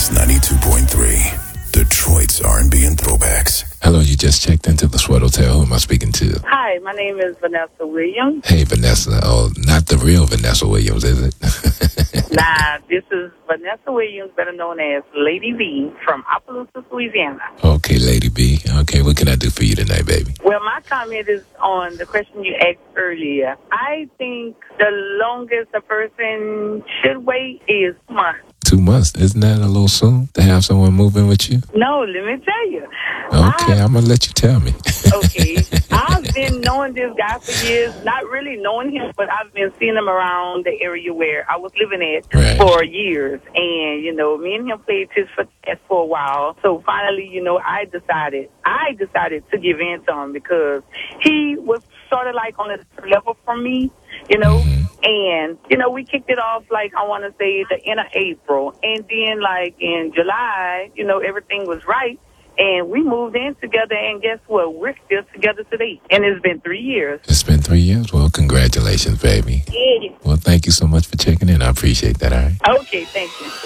Kicks 92.3, Detroit's R&B and throwbacks. Hello, you just checked into the Sweat Hotel. Who am I speaking to? Hi, my name is Vanessa Williams. Hey, Vanessa. Oh, not the real Vanessa Williams, is it? Nah, this is Vanessa Williams, better known as Lady V from Opelousas, Louisiana. Okay, Lady B. Okay, what can I do for you tonight, baby? Well, my comment is on the question you asked earlier. I think the longest a person should wait is months. 2 months. Isn't that a little soon to have someone move in with you? No, let me tell you. Okay, I'm going to let you tell me. Okay. I've been knowing this guy for years, not really knowing him, but I've been seeing him around the area where I was living at for years. And, you know, me and him played tit for tat for a while. So finally, you know, I decided to give in to him because he was sort of like on a level from me, you know. And, you know, we kicked it off, like, I want to say the end of April. And then, like, in July, you know, everything was right. And we moved in together, and guess what? We're still together today. And it's been 3 years. It's been 3 years? Well, congratulations, baby. Yeah. Well, thank you so much for checking in. I appreciate that, all right? Okay, thank you.